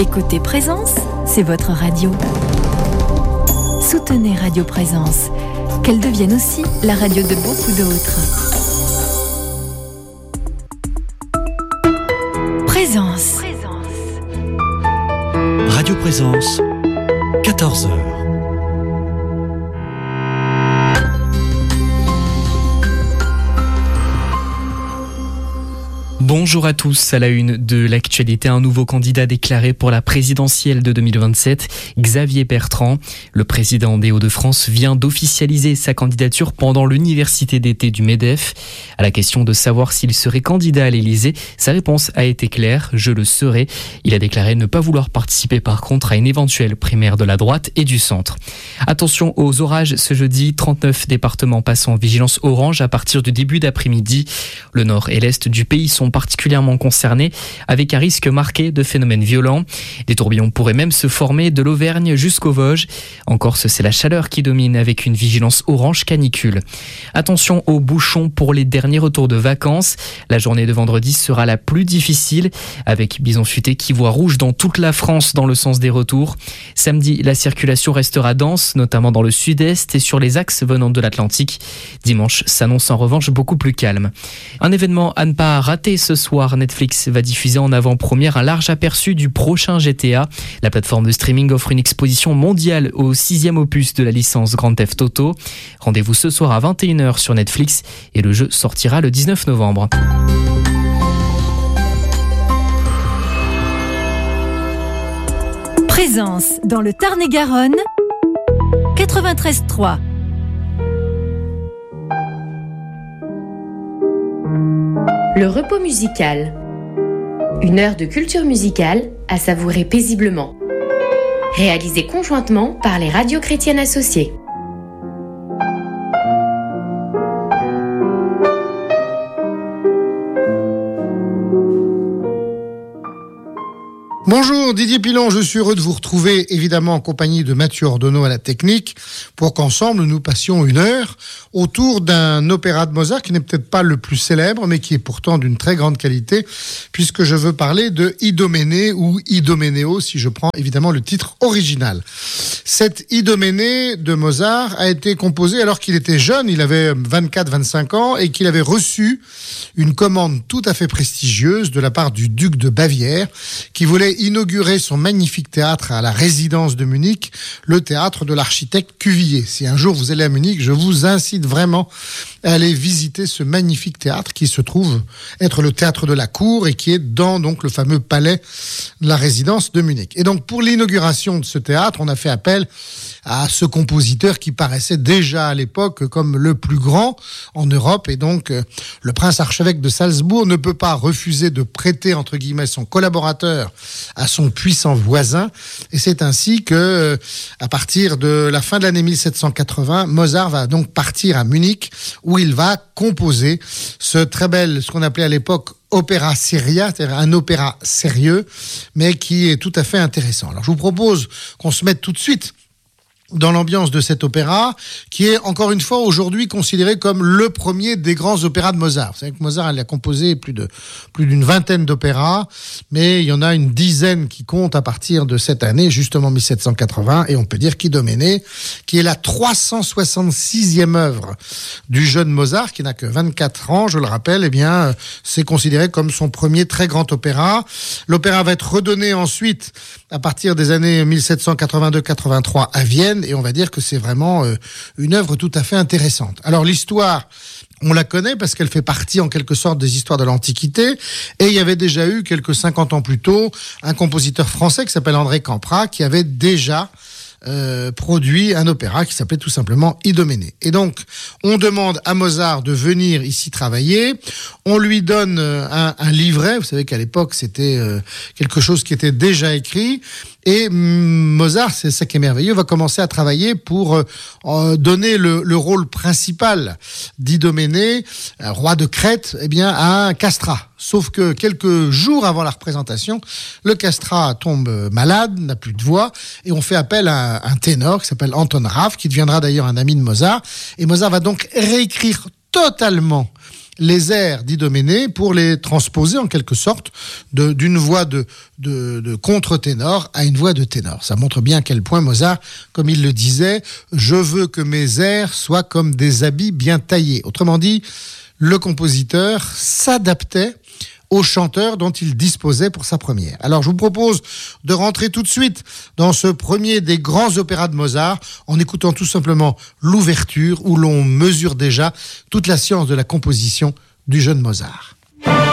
Écoutez Présence, c'est votre radio. Soutenez Radio Présence, qu'elle devienne aussi la radio de beaucoup d'autres. Présence. Radio Présence, 14h. Bonjour à tous, à la une de l'actualité, un nouveau candidat déclaré pour la présidentielle de 2027, Xavier Bertrand. Le président des Hauts-de-France vient d'officialiser sa candidature pendant l'université d'été du MEDEF. À la question de savoir s'il serait candidat à l'Élysée, sa réponse a été claire, je le serai. Il a déclaré ne pas vouloir participer par contre à une éventuelle primaire de la droite et du centre. Attention aux orages ce jeudi, 39 départements passent en vigilance orange à partir du début d'après-midi. Le nord et l'est du pays sont particulièrement concernés, avec un risque marqué de phénomènes violents. Des tourbillons pourraient même se former de l'Auvergne jusqu'aux Vosges. En Corse, c'est la chaleur qui domine avec une vigilance orange canicule. Attention aux bouchons pour les derniers retours de vacances. La journée de vendredi sera la plus difficile, avec Bison Futé qui voit rouge dans toute la France dans le sens des retours. Samedi, la circulation restera dense, notamment dans le sud-est et sur les axes venant de l'Atlantique. Dimanche s'annonce en revanche beaucoup plus calme. Un événement à ne pas rater ce soir, Netflix va diffuser en avant-première un large aperçu du prochain GTA. La plateforme de streaming offre une exposition mondiale au 6e opus de la licence Grand Theft Auto. Rendez-vous ce soir à 21h sur Netflix et le jeu sortira le 19 novembre. Présence dans le Tarn-et-Garonne, 93.3. Le repos musical. Une heure de culture musicale à savourer paisiblement. Réalisée conjointement par les radios chrétiennes associées. Bonjour, Didier Pilon, je suis heureux de vous retrouver évidemment en compagnie de Mathieu Ordonneau à la technique pour qu'ensemble nous passions une heure autour d'un opéra de Mozart qui n'est peut-être pas le plus célèbre mais qui est pourtant d'une très grande qualité puisque je veux parler de Idoménée ou Idoménéo si je prends évidemment le titre original. Cette Idoménée de Mozart a été composée alors qu'il était jeune, il avait 24-25 ans et qu'il avait reçu une commande tout à fait prestigieuse de la part du duc de Bavière qui voulait inaugurer son magnifique théâtre à la résidence de Munich, le théâtre de l'architecte Cuvillier. Si un jour vous allez à Munich, je vous incite vraiment à aller visiter ce magnifique théâtre qui se trouve être le théâtre de la cour et qui est dans donc le fameux palais de la résidence de Munich. Et donc pour l'inauguration de ce théâtre, on a fait appel à ce compositeur qui paraissait déjà à l'époque comme le plus grand en Europe et donc le prince archevêque de Salzbourg ne peut pas refuser de prêter entre guillemets son collaborateur à son puissant voisin et c'est ainsi que à partir de la fin de l'année 1780, Mozart va donc partir à Munich où il va composer ce très bel, ce qu'on appelait à l'époque opéra seria, c'est-à-dire un opéra sérieux mais qui est tout à fait intéressant. Alors je vous propose qu'on se mette tout de suite dans l'ambiance de cet opéra, qui est encore une fois aujourd'hui considéré comme le premier des grands opéras de Mozart. Vous savez que Mozart il a composé plus d'une vingtaine d'opéras, mais il y en a une dizaine qui comptent à partir de cette année, justement 1780, et on peut dire qu'Idoménée, qui est la 366e œuvre du jeune Mozart, qui n'a que 24 ans, je le rappelle, eh bien, c'est considéré comme son premier très grand opéra. L'opéra va être redonné ensuite, à partir des années 1782-83 à Vienne, et on va dire que c'est vraiment une œuvre tout à fait intéressante. Alors l'histoire, on la connaît parce qu'elle fait partie en quelque sorte des histoires de l'Antiquité, et il y avait déjà eu quelques 50 ans plus tôt un compositeur français qui s'appelle André Campra qui avait déjà produit un opéra qui s'appelait tout simplement Idoménée. Et donc, on demande à Mozart de venir ici travailler. On lui donne un livret. Vous savez qu'à l'époque, c'était quelque chose qui était déjà écrit. Et Mozart, c'est ça qui est merveilleux, va commencer à travailler pour donner le rôle principal d'Idoménée, roi de Crète, eh bien, à Castrat. Sauf que quelques jours avant la représentation, le Castrat tombe malade, n'a plus de voix, et on fait appel à un ténor qui s'appelle Anton Raff, qui deviendra d'ailleurs un ami de Mozart. Et Mozart va donc réécrire totalement les airs d'Idoménée pour les transposer en quelque sorte d'une voix de contre-ténor à une voix de ténor. Ça montre bien à quel point Mozart, comme il le disait, je veux que mes airs soient comme des habits bien taillés. Autrement dit, le compositeur s'adaptait aux chanteurs dont il disposait pour sa première. Alors je vous propose de rentrer tout de suite dans ce premier des grands opéras de Mozart en écoutant tout simplement l'ouverture où l'on mesure déjà toute la science de la composition du jeune Mozart.